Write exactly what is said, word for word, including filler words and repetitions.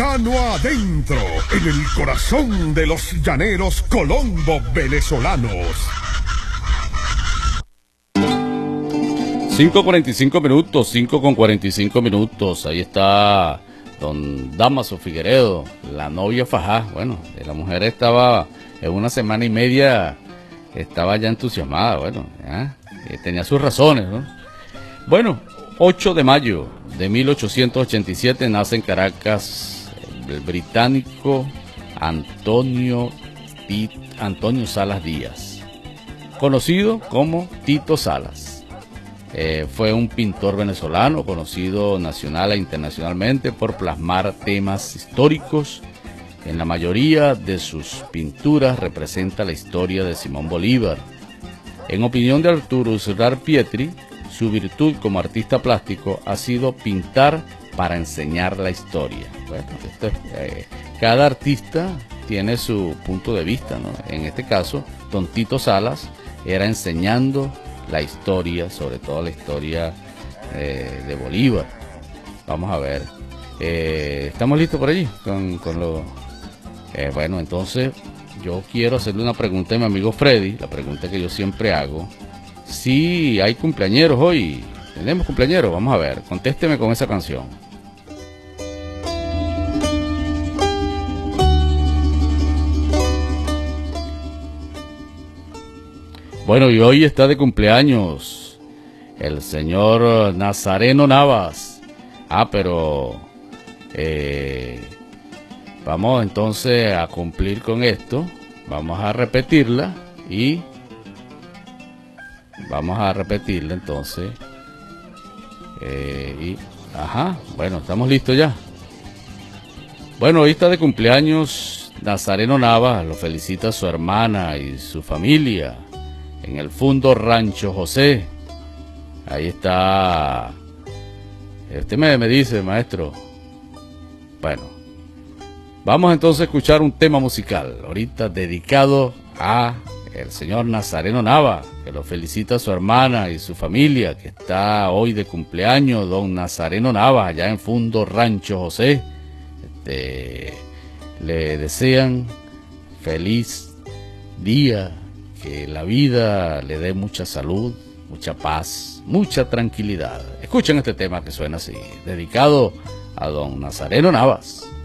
Llano adentro, en el corazón de los llaneros colombo venezolanos. cinco cuarenta y cinco minutos, cinco con cuarenta y cinco minutos. Ahí está don Damaso Figueredo, la novia fajá. Bueno, la mujer estaba en una semana y media, estaba ya entusiasmada. Bueno, ya, tenía sus razones, ¿no? Bueno, ocho de mayo de mil ochocientos ochenta y siete nace en Caracas el británico Antonio, Antonio Salas Díaz, conocido como Tito Salas. Eh, fue un pintor venezolano conocido nacional e internacionalmente por plasmar temas históricos. En la mayoría de sus pinturas representa la historia de Simón Bolívar. En opinión de Arturo Uslar Pietri, su virtud como artista plástico ha sido pintar para enseñar la historia. Bueno, esto es, eh, cada artista tiene su punto de vista, ¿no? En este caso, don Tito Salas era enseñando la historia, sobre todo la historia eh, de Bolívar. Vamos a ver. Eh, ¿Estamos listos por allí? Con, con lo, eh, bueno, entonces yo quiero hacerle una pregunta a mi amigo Freddy, la pregunta que yo siempre hago. Si hay cumpleañeros hoy, ¿tenemos cumpleañeros? Vamos a ver, contésteme con esa canción. Bueno, y hoy está de cumpleaños el señor Nazareno Navas. Ah, pero eh, vamos entonces a cumplir con esto. Vamos a repetirla y vamos a repetirla entonces. Eh, y, ajá, bueno, estamos listos ya. Bueno, hoy está de cumpleaños Nazareno Navas. Lo felicita su hermana y su familia en el Fundo Rancho José. Ahí está. Usted me, me dice, maestro. Bueno, vamos entonces a escuchar un tema musical ahorita dedicado a el señor Nazareno Nava, que lo felicita a su hermana y su familia, que está hoy de cumpleaños, don Nazareno Nava, allá en Fundo Rancho José. Este, le desean feliz día, que la vida le dé mucha salud, mucha paz, mucha tranquilidad. Escuchen este tema que suena así, dedicado a don Nazareno Navas.